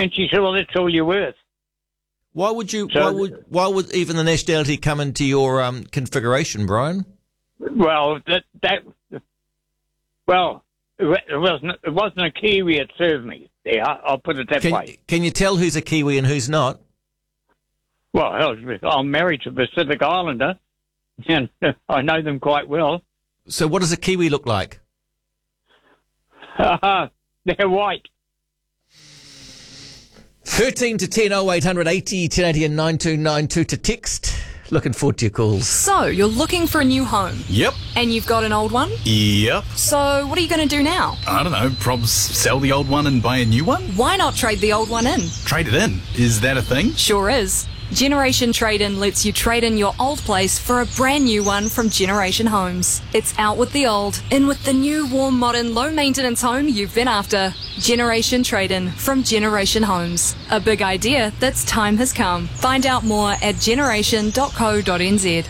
And she said, well, that's all you're worth. Why would why would even the nationality come into your configuration, Brian? Well, it wasn't a Kiwi that served me. Yeah, I'll put it that way. Can you tell who's a Kiwi and who's not? Well, I'm married to a Pacific Islander, and I know them quite well. So what does a Kiwi look like? They're white. 13 to 10 0800 80 1080 and 9292 to text. Looking forward to your calls. So, you're looking for a new home? Yep. And you've got an old one? Yep. So, what are you going to do now? I don't know, probs sell the old one and buy a new one? Why not trade the old one in? Trade it in? Is that a thing? Sure is. Generation Trade-In lets you trade in your old place for a brand new one from Generation Homes. It's out with the old, in with the new, warm, modern, low-maintenance home you've been after. Generation Trade-In from Generation Homes. A big idea that's time has come. Find out more at generation.co.nz.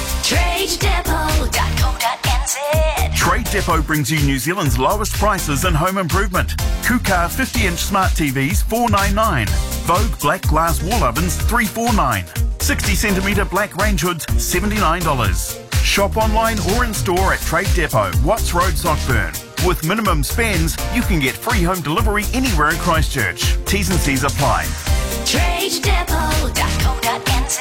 TradeDepot.co.nz. Trade Depot brings you New Zealand's lowest prices in home improvement. Kukar 50-inch smart TVs $499. Vogue black glass wall ovens $349. 60cm black range hoods $79. Shop online or in store at Trade Depot, Watts Road, Sockburn. With minimum spends, you can get free home delivery anywhere in Christchurch. T's and C's apply. TradeDepot.co.nz.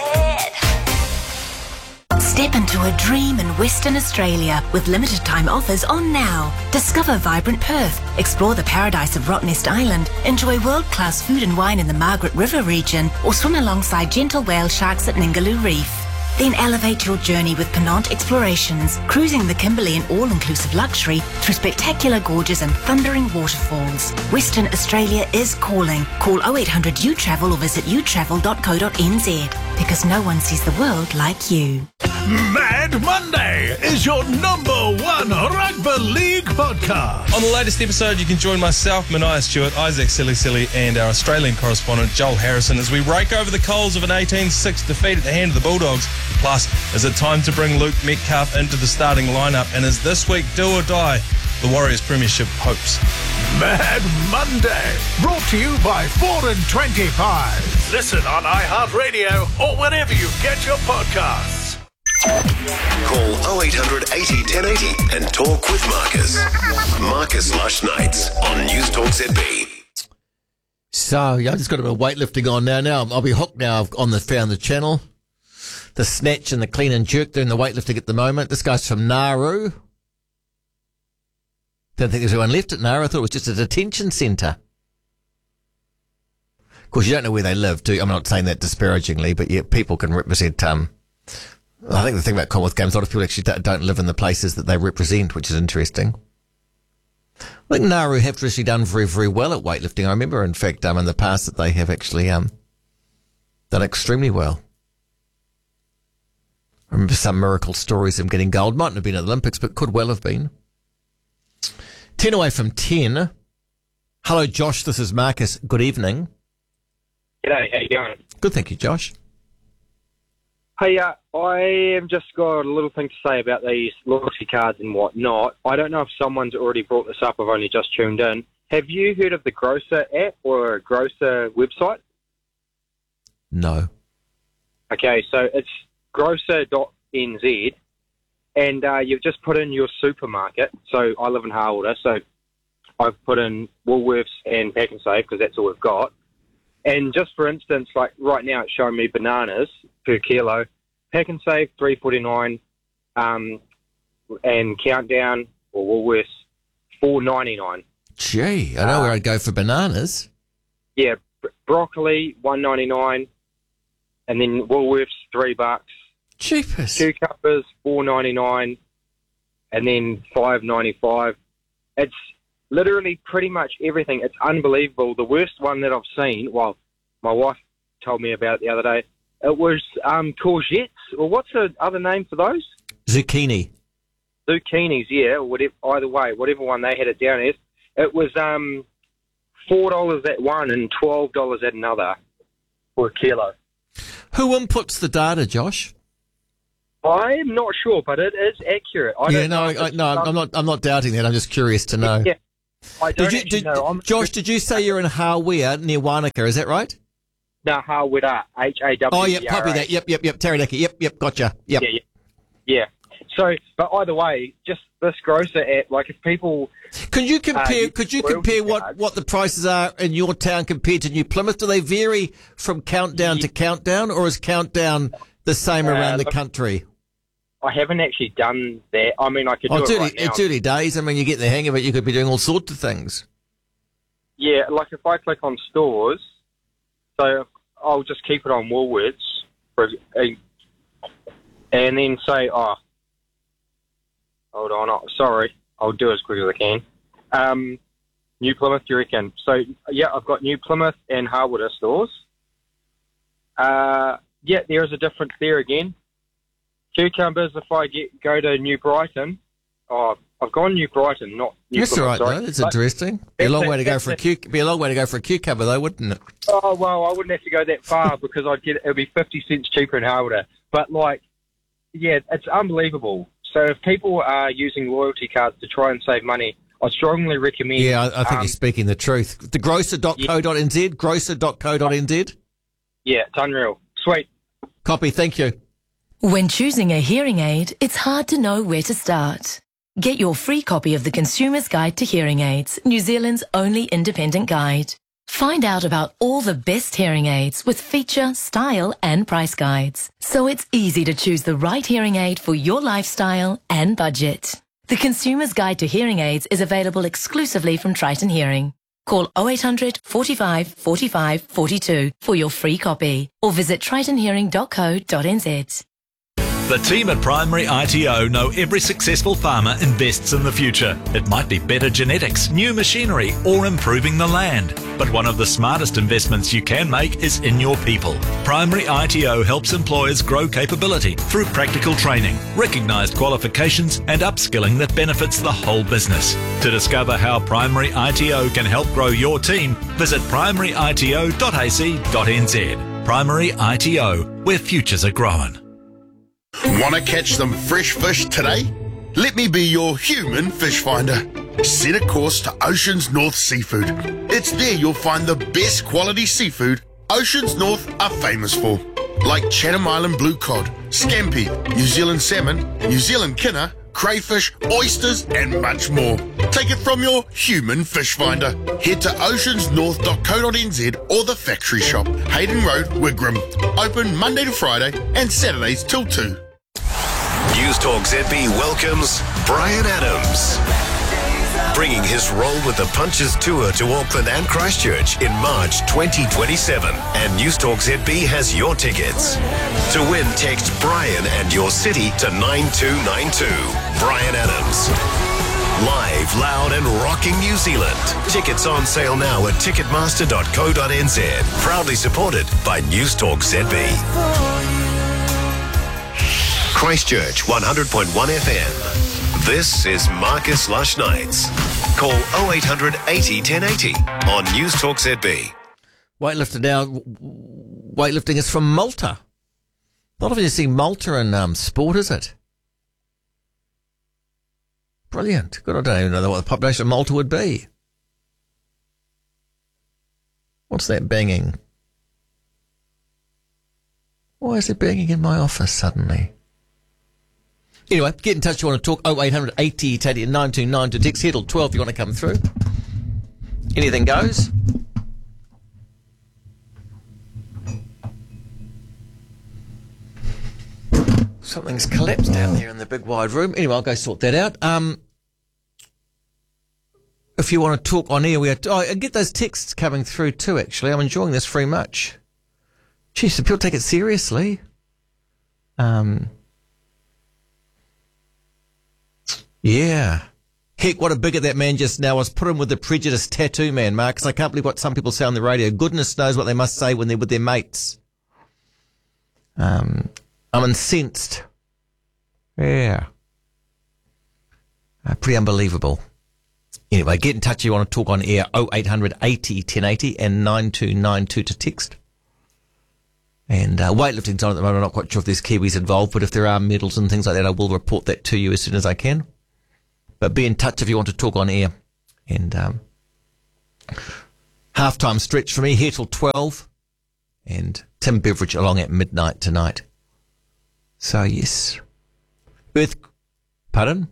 Step into a dream in Western Australia with limited time offers on now. Discover vibrant Perth, explore the paradise of Rottnest Island, enjoy world-class food and wine in the Margaret River region, or swim alongside gentle whale sharks at Ningaloo Reef. Then elevate your journey with Penant Explorations, cruising the Kimberley in all-inclusive luxury through spectacular gorges and thundering waterfalls. Western Australia is calling. Call 0800 U-Travel or visit utravel.co.nz, because no one sees the world like you. Mad Monday is your #1 rugby league podcast. On the latest episode, you can join myself, Mania Stewart, Isaac Silly, and our Australian correspondent, Joel Harrison, as we rake over the coals of an 18-6 defeat at the hand of the Bulldogs. Plus, is it time to bring Luke Metcalf into the starting lineup? And is this week do or die the Warriors Premiership hopes? Mad Monday, brought to you by 4 and 25. Listen on iHeartRadio or wherever you get your podcasts. Call 0800 80 1080 and talk with Marcus. Marcus Lush Nights on News Talk ZB. So, yeah, I just got a bit of weightlifting on now. Now, I'll be hooked now on found the channel. The snatch and the clean and jerk doing the weightlifting at the moment. This guy's from Nauru. Don't think there's anyone left at Nauru. I thought it was just a detention centre. Of course, you don't know where they live, do you? I'm not saying that disparagingly, but yeah, people can represent, I think the thing about Commonwealth Games, a lot of people actually don't live in the places that they represent, which is interesting. I think Nauru have traditionally done very, very well at weightlifting. I remember, in fact, in the past that they have actually done extremely well. I remember some miracle stories of them getting gold. Mightn't have been at the Olympics, but could well have been. 10 away from 10. Hello, Josh. This is Marcus. Good evening. G'day. How you going? Good, thank you, Josh. Hey, I have just got a little thing to say about these loyalty cards and whatnot. I don't know if someone's already brought this up. I've only just tuned in. Have you heard of the Grocer app or a Grocer website? No. Okay, so it's grocer.nz, and you've just put in your supermarket. So I live in Harwilder, so I've put in Woolworths and Pack and Save because that's all we've got. And just for instance, like right now it's showing me bananas per kilo, Pack and Save $3.49, and Countdown or Woolworths $4.99. Gee, I know where I'd go for bananas. Yeah, broccoli $1.99, and then Woolworths $3. Cheapest. Cucumbers $4.99, and then $5.95. It's literally pretty much everything. It's unbelievable. The worst one that I've seen, well, my wife told me about it the other day, it was courgettes, or what's the other name for those? Zucchini. Zucchinis, yeah, or whatever, either way, whatever one they had it down as. It was $4 at one and $12 at another for a kilo. Who inputs the data, Josh? I am not sure, but it is accurate. I'm not doubting that. I'm just curious to know. Yeah. I don't actually know. Josh, did you say you're in Hawea near Wanaka? Is that right? No, Hawera, Hawera. Oh, yep, copy that. Yep, Taranaki. Yep, gotcha. Yep. Yeah. So, but either way, just this grocer at, like, if people... Could you compare what the prices are in your town compared to New Plymouth? Do they vary from countdown to countdown, or is countdown the same around the country? I haven't actually done that. I mean, I could do it right now. It's early days. I mean, you get the hang of it, you could be doing all sorts of things. Yeah, like if I click on stores, so I'll just keep it on Woolworths, and then say, hold on, sorry, I'll do as quick as I can. New Plymouth, you reckon? So, yeah, I've got New Plymouth and Harwood stores. Yeah, there is a difference there again. Cucumbers, if I go to New Brighton, I've gone New Brighton, not New That's Plymouth. That's all right, though. That's interesting. Be a long way to go for a cucumber, though, wouldn't it? Oh, well, I wouldn't have to go that far because it'd be 50 cents cheaper in Harwood. But, like, yeah, it's unbelievable. So if people are using loyalty cards to try and save money, I strongly recommend... Yeah, I think you're speaking the truth. The grocer.co.nz, grocer.co.nz? Yeah, it's unreal. Sweet. Copy, thank you. When choosing a hearing aid, it's hard to know where to start. Get your free copy of the Consumer's Guide to Hearing Aids, New Zealand's only independent guide. Find out about all the best hearing aids with feature, style and price guides. So it's easy to choose the right hearing aid for your lifestyle and budget. The Consumer's Guide to Hearing Aids is available exclusively from Triton Hearing. Call 0800 45 45 42 for your free copy or visit tritonhearing.co.nz. The team at Primary ITO know every successful farmer invests in the future. It might be better genetics, new machinery, or improving the land. But one of the smartest investments you can make is in your people. Primary ITO helps employers grow capability through practical training, recognised qualifications, and upskilling that benefits the whole business. To discover how Primary ITO can help grow your team, visit primaryito.ac.nz. Primary ITO, where futures are growing. Want to catch some fresh fish today? Let me be your human fish finder. Set a course to Oceans North Seafood. It's there you'll find the best quality seafood Oceans North are famous for, like Chatham Island blue cod, scampi, New Zealand salmon, New Zealand kinner, crayfish, oysters, and much more. Take it from your human fish finder. Head to oceansnorth.co.nz or the factory shop, Hayden Road, Wigram. Open Monday to Friday and Saturdays till 2. News Talk ZB welcomes Brian Adams, bringing his role with the Punches Tour to Auckland and Christchurch in March 2027. And News Talk ZB has your tickets. To win, text Brian and your city to 9292. Brian Adams. Live, loud and rocking New Zealand. Tickets on sale now at ticketmaster.co.nz. Proudly supported by News Talk ZB. Christchurch 100.1 FM. This is Marcus Lush Nights. Call 0800 80 1080 on News Talk ZB. Weightlifting is from Malta. Not often you see Malta in sport, is it? Brilliant. Good. I don't even know what the population of Malta would be. What's that banging? Why is it banging in my office suddenly? Anyway, get in touch if you want to talk. 0800 80 1080 929 to text Heddle 12 if you want to come through. Anything goes. Something's collapsed down there in the big wide room. Anyway, I'll go sort that out. If you want to talk on air, I get those texts coming through too, actually. I'm enjoying this very much. Jeez, the people take it seriously. Yeah. Heck, what a bigot that man just now was. Put him with the prejudice tattoo man, Marcus. I can't believe what some people say on the radio. Goodness knows what they must say when they're with their mates. I'm incensed. Yeah. Pretty unbelievable. Anyway, get in touch if you want to talk on air. 0800 80 1080 and 9292 to text. And weightlifting's on at the moment. I'm not quite sure if there's Kiwis involved, but if there are medals and things like that, I will report that to you as soon as I can. But be in touch if you want to talk on air. And half-time stretch for me here till 12. And Tim Beveridge along at midnight tonight. So, yes. Pardon?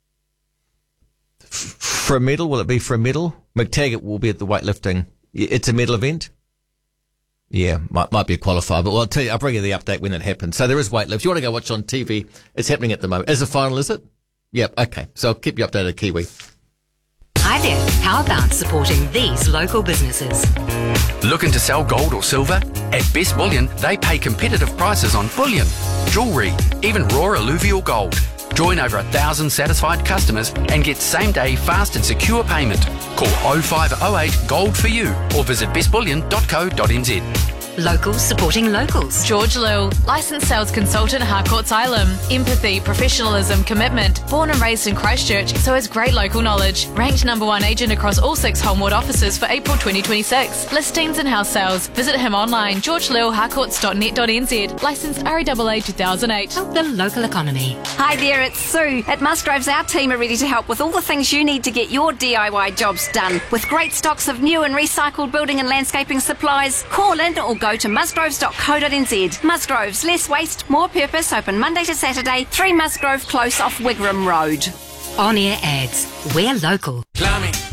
For a medal, will it be for a medal? McTaggart will be at the weightlifting. It's a medal event? Yeah, might be a qualifier, but I'll tell you, I'll bring you the update when it happens. So there is weightlifting. If you want to go watch on TV, it's happening at the moment. Is the final, is it? Yep, okay. So I'll keep you updated, Kiwi. Hi there. How about supporting these local businesses? Looking to sell gold or silver? At Best Bullion, they pay competitive prices on bullion, jewellery, even raw alluvial gold. Join over 1,000 satisfied customers and get same-day fast and secure payment. Call 0508 Gold for you or visit bestbullion.co.nz. Locals supporting locals. George Lill, licensed sales consultant, Harcourt's Island. Empathy, professionalism, commitment. Born and raised in Christchurch, so has great local knowledge. Ranked #1 agent across all 6 Homewood offices for April 2026. Listings and house sales. Visit him online, georgelillharcourts.net.nz. Licensed RAAA 2008. Help the local economy. Hi there, it's Sue. At Musgroves, our team are ready to help with all the things you need to get your DIY jobs done. With great stocks of new and recycled building and landscaping supplies, call in or go to musgroves.co.nz. Musgroves, less waste, more purpose, open Monday to Saturday, 3 Musgrove Close off Wigram Road. On-air ads. We're local. Plumbing,